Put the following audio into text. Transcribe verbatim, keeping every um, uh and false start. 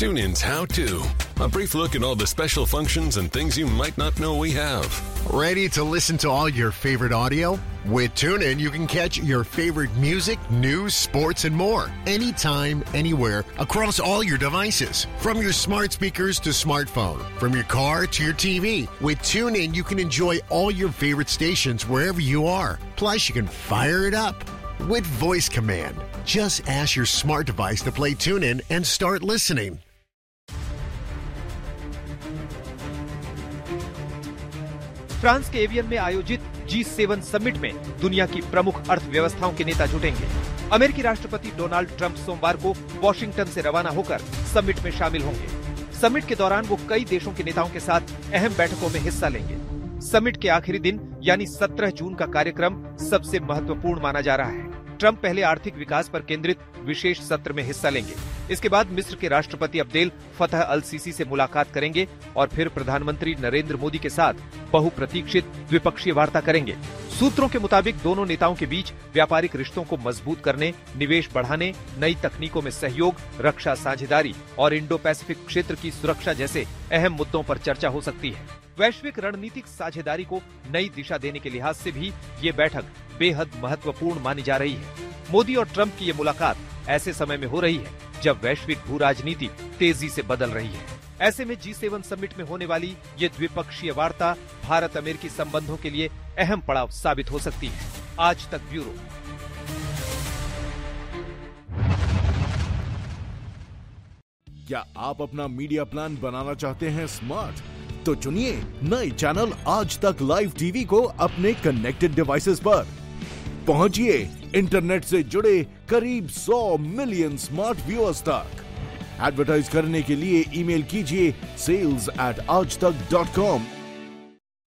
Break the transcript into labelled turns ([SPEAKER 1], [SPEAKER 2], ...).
[SPEAKER 1] TuneIn's How To. A brief look at all the special functions and things you might not know we have.
[SPEAKER 2] Ready to listen to all your favorite audio? With TuneIn, you can catch your favorite music, news, sports, and more. Anytime, anywhere, across all your devices. From your smart speakers to smartphone. From your car to your T V. With TuneIn, you can enjoy all your favorite stations wherever you are. Plus, you can fire it up with voice command. Just ask your smart device to play TuneIn and start listening.
[SPEAKER 3] France के avian में आयोजित जी seven summit में दुनिया की प्रमुख अर्थव्यवस्थाओं के नेता जुटेंगे। अमेरिकी राष्ट्रपति डोनाल्ड ट्रंप सोमवार को वॉशिंगटन से रवाना होकर समिट में शामिल होंगे। समिट के दौरान वो कई देशों के नेताओं के साथ अहम बैठकों में हिस्सा लेंगे। समिट के आखिरी दिन यानी सत्रह जून का कार्यक्रम सबसे महत्वपूर्ण माना जा रहा है। ट्रंप पहले आर्थिक विकास पर केंद्रित विशेष सत्र में हिस्सा लेंगे। इसके बाद मिस्र के राष्ट्रपति अब्देल फतह अल सीसी से मुलाकात करेंगे और फिर प्रधानमंत्री नरेंद्र मोदी के साथ बहुप्रतीक्षित द्विपक्षीय वार्ता करेंगे। सूत्रों के मुताबिक दोनों नेताओं के बीच व्यापारिक रिश्तों को मजबूत करने, निवेश बढ़ाने, नई तकनीकों में सहयोग, रक्षा साझेदारी और इंडो पैसिफिक क्षेत्र की सुरक्षा जैसे अहम मुद्दों पर चर्चा हो सकती है। वैश्विक रणनीतिक साझेदारी को नई दिशा देने के लिहाज से भी ये बैठक बेहद महत्वपूर्ण मानी जा रही है। मोदी और ट्रंप की ये मुलाकात ऐसे समय में हो रही है जब वैश्विक भू राजनीति तेजी से बदल रही है। ऐसे में जी सेवन समिट में होने वाली ये द्विपक्षीय वार्ता भारत अमेरिकी संबंधों के लिए अहम पड़ाव साबित हो सकती है। आज तक ब्यूरो।
[SPEAKER 4] क्या आप अपना मीडिया प्लान बनाना चाहते हैं स्मार्ट? तो चुनिए नए चैनल आज तक लाइव टीवी को अपने कनेक्टेड डिवाइसेस पर। पहुंचिए इंटरनेट से जुड़े करीब सौ मिलियन स्मार्ट व्यूअर्स तक। एडवर्टाइज करने के लिए ईमेल कीजिए सेल्स एट आज तक डॉट कॉम